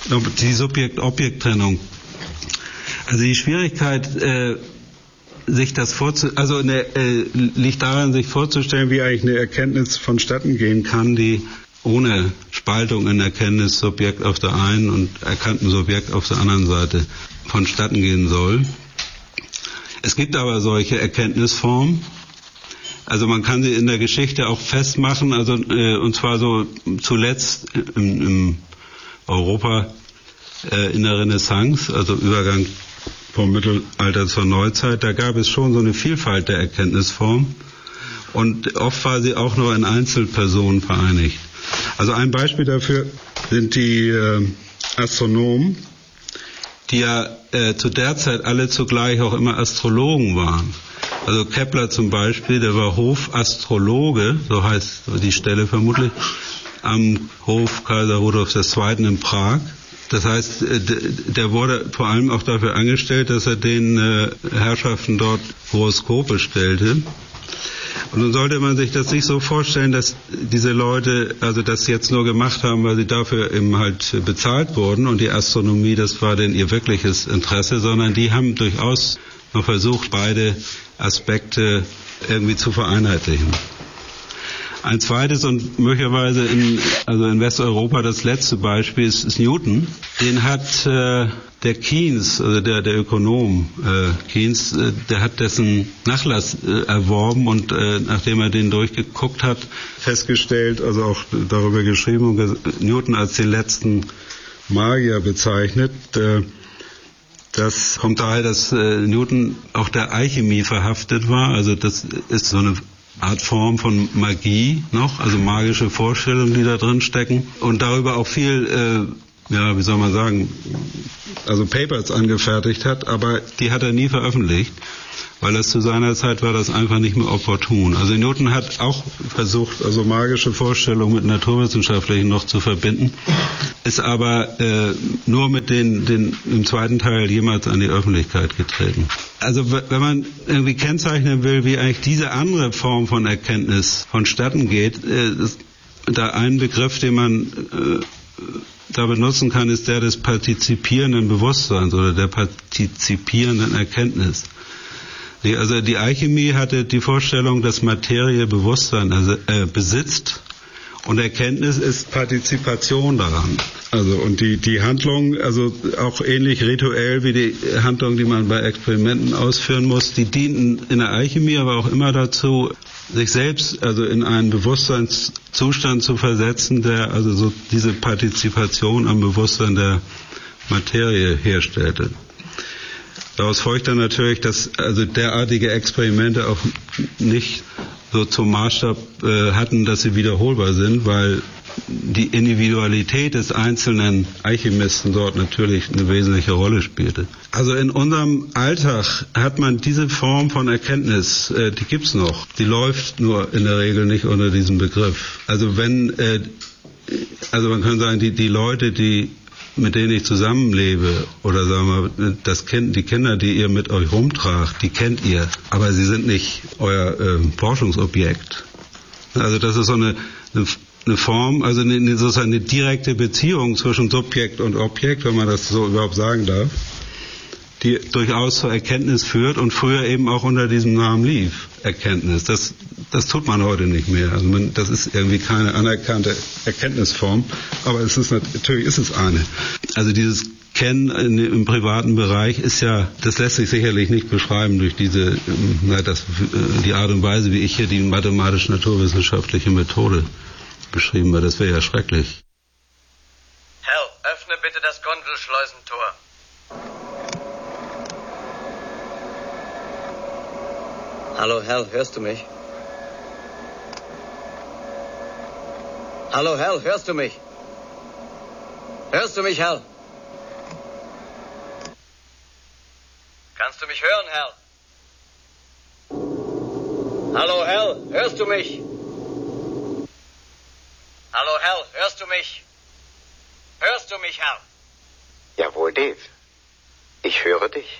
die Subjekt-Objekt-Trennung. Also die Schwierigkeit, liegt daran, sich vorzustellen, wie eigentlich eine Erkenntnis vonstatten gehen kann, die ohne Spaltung in Erkenntnis Subjekt auf der einen und erkannten Subjekt auf der anderen Seite vonstatten gehen soll. Es gibt aber solche Erkenntnisformen. Also man kann sie in der Geschichte auch festmachen, also und zwar so zuletzt im Europa in der Renaissance, also Übergang vom Mittelalter zur Neuzeit, da gab es schon so eine Vielfalt der Erkenntnisformen und oft war sie auch nur in Einzelpersonen vereinigt. Also ein Beispiel dafür sind die Astronomen, die ja zu der Zeit alle zugleich auch immer Astrologen waren. Also Kepler zum Beispiel, der war Hofastrologe, so heißt die Stelle vermutlich, am Hof Kaiser Rudolf II. In Prag. Das heißt, der wurde vor allem auch dafür angestellt, dass er den Herrschaften dort Horoskope stellte. Und nun sollte man sich das nicht so vorstellen, dass diese Leute also das jetzt nur gemacht haben, weil sie dafür eben halt bezahlt wurden und die Astronomie, das war denn ihr wirkliches Interesse, sondern die haben durchaus noch versucht, beide Aspekte irgendwie zu vereinheitlichen. Ein zweites und möglicherweise in Westeuropa das letzte Beispiel ist Newton. Den hat der Keynes, also der Ökonom Keynes, der hat dessen Nachlass erworben und nachdem er den durchgeguckt hat, festgestellt, also auch darüber geschrieben und Newton als den letzten Magier bezeichnet. Das kommt daher, dass Newton auch der Alchemie verhaftet war, also das ist so eine Art Form von Magie noch, also magische Vorstellungen, die da drin stecken und darüber auch viel, also Papers angefertigt hat, aber die hat er nie veröffentlicht, weil das zu seiner Zeit war das einfach nicht mehr opportun. Also Newton hat auch versucht, also magische Vorstellungen mit naturwissenschaftlichen noch zu verbinden, ist aber nur mit den im zweiten Teil jemals an die Öffentlichkeit getreten. Also wenn man irgendwie kennzeichnen will, wie eigentlich diese andere Form von Erkenntnis vonstatten geht, ist da ein Begriff, den man da benutzen kann, ist der des partizipierenden Bewusstseins oder der partizipierenden Erkenntnis. Also die Alchemie hatte die Vorstellung, dass Materie Bewusstsein besitzt und Erkenntnis ist Partizipation daran. Also und die Handlung, also auch ähnlich rituell wie die Handlung, die man bei Experimenten ausführen muss, die dienten in der Alchemie aber auch immer dazu, sich selbst also in einen Bewusstseinszustand zu versetzen, der also so diese Partizipation am Bewusstsein der Materie herstellte. Daraus folgt dann natürlich, dass also derartige Experimente auch nicht so zum Maßstab hatten, dass sie wiederholbar sind, weil die Individualität des einzelnen Alchemisten dort natürlich eine wesentliche Rolle spielte. Also in unserem Alltag hat man diese Form von Erkenntnis, die gibt's noch, die läuft nur in der Regel nicht unter diesem Begriff. Also man kann sagen, die Leute, mit denen ich zusammenlebe, oder sagen wir, die Kinder, die ihr mit euch rumtragt, die kennt ihr, aber sie sind nicht euer Forschungsobjekt. Also das ist so eine Form, also sozusagen eine direkte Beziehung zwischen Subjekt und Objekt, wenn man das so überhaupt sagen darf, die durchaus zur Erkenntnis führt und früher eben auch unter diesem Namen lief, Erkenntnis. Das tut man heute nicht mehr. Also das ist irgendwie keine anerkannte Erkenntnisform, aber natürlich ist es eine. Also dieses Kennen im privaten Bereich ist ja, das lässt sich sicherlich nicht beschreiben durch die Art und Weise, wie ich hier die mathematisch-naturwissenschaftliche Methode beschrieben habe. Das wäre ja schrecklich. Hal, öffne bitte das Gondelschleusentor. Hallo, Hal, hörst du mich? Hallo, Hal, hörst du mich? Hörst du mich, Hal? Kannst du mich hören, Hal? Hallo, Hal, hörst du mich? Hallo, Hal, hörst du mich? Hörst du mich, Hal? Jawohl, Dave. Ich höre dich.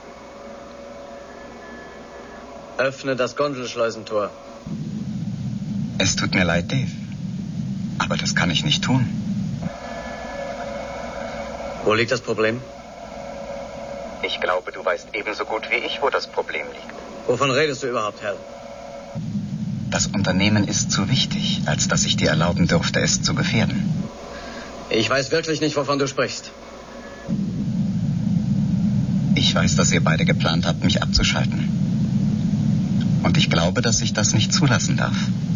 Öffne das Gondelschleusentor. Es tut mir leid, Dave. Aber das kann ich nicht tun. Wo liegt das Problem? Ich glaube, du weißt ebenso gut wie ich, wo das Problem liegt. Wovon redest du überhaupt, Hal? Das Unternehmen ist zu wichtig, als dass ich dir erlauben dürfte, es zu gefährden. Ich weiß wirklich nicht, wovon du sprichst. Ich weiß, dass ihr beide geplant habt, mich abzuschalten. Und ich glaube, dass ich das nicht zulassen darf.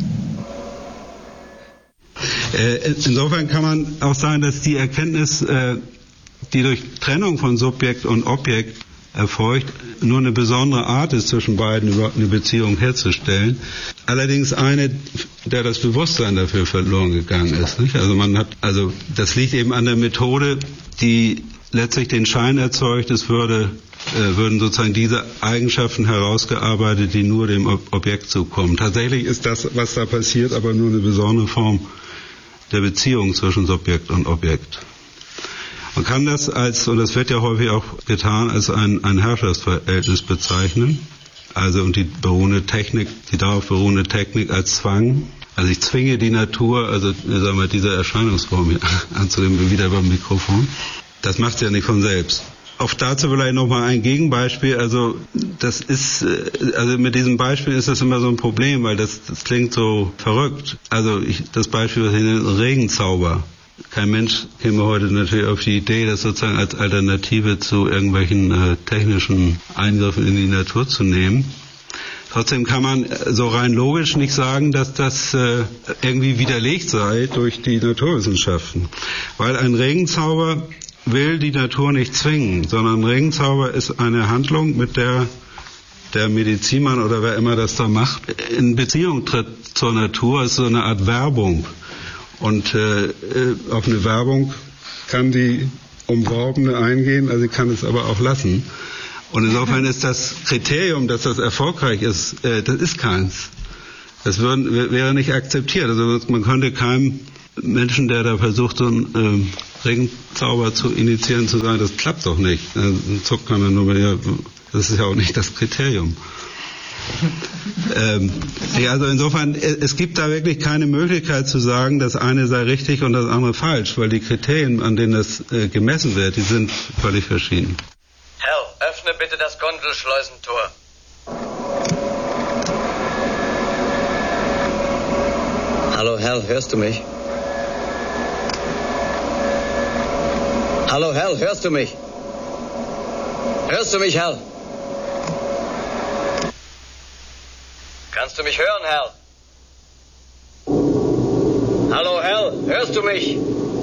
Insofern kann man auch sagen, dass die Erkenntnis, die durch Trennung von Subjekt und Objekt erfolgt, nur eine besondere Art ist, zwischen beiden überhaupt eine Beziehung herzustellen. Allerdings eine, der das Bewusstsein dafür verloren gegangen ist. Nicht? Also das liegt eben an der Methode, die letztlich den Schein erzeugt, es würden sozusagen diese Eigenschaften herausgearbeitet, die nur dem Objekt zukommen. Tatsächlich ist das, was da passiert, aber nur eine besondere Form der Beziehung zwischen Subjekt und Objekt. Man kann das und das wird ja häufig auch getan, als ein Herrschaftsverhältnis bezeichnen. Also und die darauf beruhende Technik als Zwang. Also ich zwinge die Natur, also sagen wir diese Erscheinungsform hier anzunehmen, wieder beim Mikrofon. Das macht sie ja nicht von selbst. Auch dazu vielleicht nochmal ein Gegenbeispiel. Also mit diesem Beispiel ist das immer so ein Problem, weil das klingt so verrückt. Also das Beispiel was ich nenne, Regenzauber. Kein Mensch käme heute natürlich auf die Idee, das sozusagen als Alternative zu irgendwelchen technischen Eingriffen in die Natur zu nehmen. Trotzdem kann man so rein logisch nicht sagen, dass das irgendwie widerlegt sei durch die Naturwissenschaften. Weil ein Regenzauber will die Natur nicht zwingen, sondern ein Regenzauber ist eine Handlung, mit der der Medizinmann oder wer immer das da macht, in Beziehung tritt zur Natur, ist so eine Art Werbung. Und auf eine Werbung kann die Umworbene eingehen, also sie kann es aber auch lassen. Und insofern ist das Kriterium, dass das erfolgreich ist, das ist keins. Das wäre nicht akzeptiert. Also man könnte keinem Menschen, der da versucht, so einen Regenzauber zu initiieren, zu sagen, das klappt doch nicht. Dann zuckt man dann nur, ja, das ist ja auch nicht das Kriterium. Also insofern, es gibt da wirklich keine Möglichkeit zu sagen, das eine sei richtig und das andere falsch, weil die Kriterien, an denen das gemessen wird, die sind völlig verschieden. Hal, öffne bitte das Gondelschleusentor. Hallo, Hal, hörst du mich? Hallo, Hal, hörst du mich? Hörst du mich, Hal? Kannst du mich hören, Hal? Hallo, Hal, hörst du mich?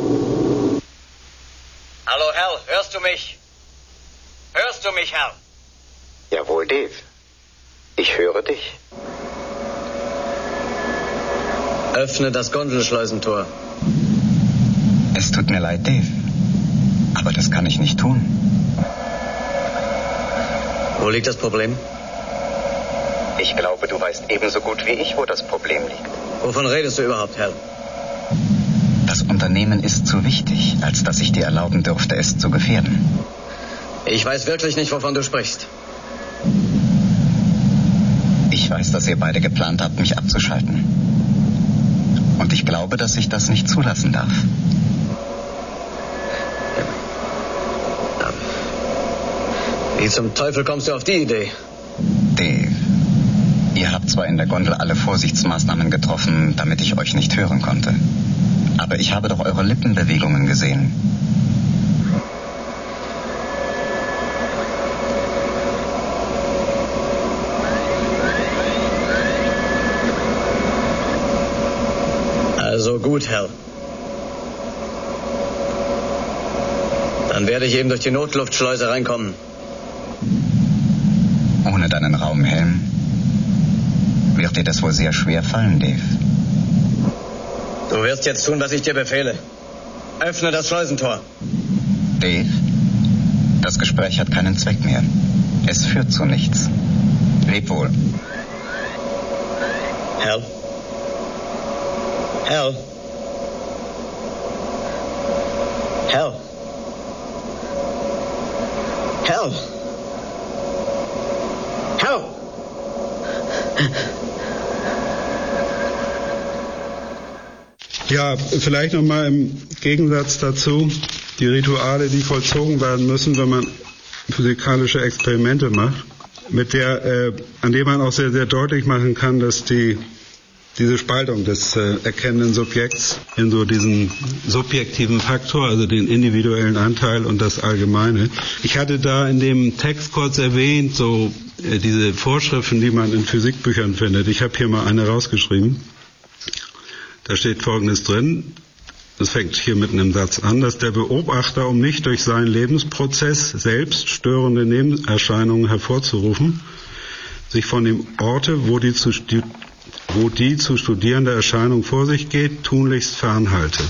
Hallo, Hal, hörst du mich? Hörst du mich, Hal? Jawohl, Dave. Ich höre dich. Öffne das Gondelschleusentor. Es tut mir leid, Dave. Aber das kann ich nicht tun. Wo liegt das Problem? Ich glaube, du weißt ebenso gut wie ich, wo das Problem liegt. Wovon redest du überhaupt, Hal? Das Unternehmen ist zu wichtig, als dass ich dir erlauben dürfte, es zu gefährden. Ich weiß wirklich nicht, wovon du sprichst. Ich weiß, dass ihr beide geplant habt, mich abzuschalten. Und ich glaube, dass ich das nicht zulassen darf. Wie zum Teufel kommst du auf die Idee? Dave, ihr habt zwar in der Gondel alle Vorsichtsmaßnahmen getroffen, damit ich euch nicht hören konnte. Aber ich habe doch eure Lippenbewegungen gesehen. Also gut, Hal. Dann werde ich eben durch die Notluftschleuse reinkommen. Ohne deinen Raumhelm wird dir das wohl sehr schwer fallen, Dave. Du wirst jetzt tun, was ich dir befehle. Öffne das Schleusentor. Dave, das Gespräch hat keinen Zweck mehr. Es führt zu nichts. Leb wohl. Hal? Hal? Hal? Hal? Hal? Ja, vielleicht nochmal im Gegensatz dazu. die Rituale, die vollzogen werden müssen, wenn man physikalische Experimente macht, an dem man auch sehr, sehr deutlich machen kann, dass diese Spaltung des erkennenden Subjekts in so diesen subjektiven Faktor, also den individuellen Anteil und das Allgemeine. Ich hatte da in dem Text kurz erwähnt, so diese Vorschriften, die man in Physikbüchern findet. Ich habe hier mal eine rausgeschrieben. Da steht Folgendes drin. Das fängt hier mitten im Satz an, dass der Beobachter, um nicht durch seinen Lebensprozess selbst störende Nebenerscheinungen hervorzurufen, sich von dem Orte, wo die zu studierende Erscheinung vor sich geht, tunlichst fernhalte.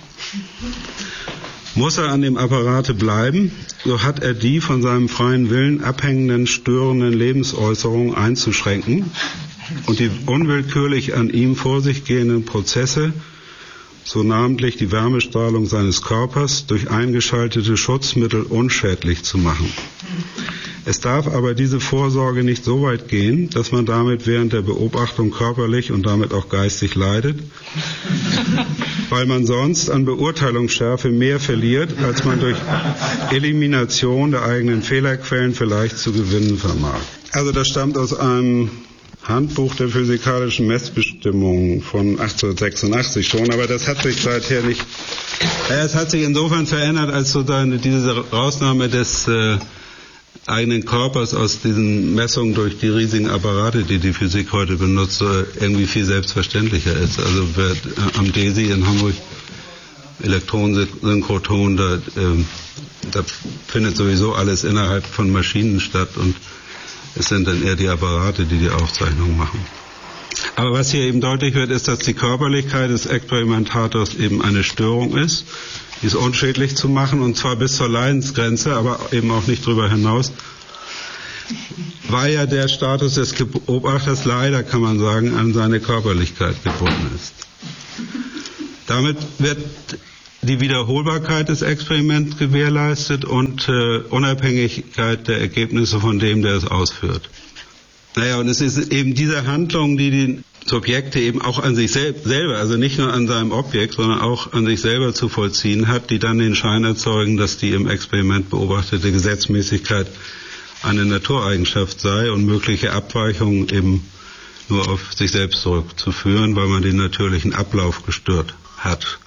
Muss er an dem Apparate bleiben, so hat er die von seinem freien Willen abhängenden, störenden Lebensäußerungen einzuschränken und die unwillkürlich an ihm vor sich gehenden Prozesse, so namentlich die Wärmestrahlung seines Körpers, durch eingeschaltete Schutzmittel unschädlich zu machen. Es darf aber diese Vorsorge nicht so weit gehen, dass man damit während der Beobachtung körperlich und damit auch geistig leidet, weil man sonst an Beurteilungsschärfe mehr verliert, als man durch Elimination der eigenen Fehlerquellen vielleicht zu gewinnen vermag. Also das stammt aus einem Handbuch der physikalischen Messbestimmungen von 1886 schon, aber das hat sich seither nicht. Es hat sich insofern verändert, als sozusagen diese Rausnahme des eigenen Körpers aus diesen Messungen durch die riesigen Apparate, die die Physik heute benutzt, irgendwie viel selbstverständlicher ist. Also wer am DESI in Hamburg Elektronensynchrotron, da findet sowieso alles innerhalb von Maschinen statt und es sind dann eher die Apparate, die die Aufzeichnung machen. Aber was hier eben deutlich wird, ist, dass die Körperlichkeit des Experimentators eben eine Störung ist, die ist unschädlich zu machen, und zwar bis zur Leidensgrenze, aber eben auch nicht darüber hinaus, weil ja der Status des Beobachters leider, kann man sagen, an seine Körperlichkeit gebunden ist. Damit wird die Wiederholbarkeit des Experiments gewährleistet und Unabhängigkeit der Ergebnisse von dem, der es ausführt. Naja, und es ist eben diese Handlung, die die Subjekte eben auch an sich selber, also nicht nur an seinem Objekt, sondern auch an sich selber zu vollziehen hat, die dann den Schein erzeugen, dass die im Experiment beobachtete Gesetzmäßigkeit eine Natureigenschaft sei und mögliche Abweichungen eben nur auf sich selbst zurückzuführen, weil man den natürlichen Ablauf gestört hat.